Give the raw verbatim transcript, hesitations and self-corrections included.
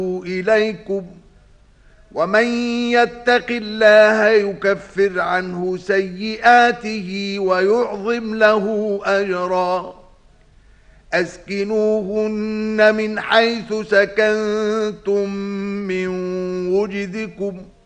إليكم ومن يتق الله يكفر عنه سيئاته ويعظم له أجرا أسكنوهن من حيث سكنتم من وجدكم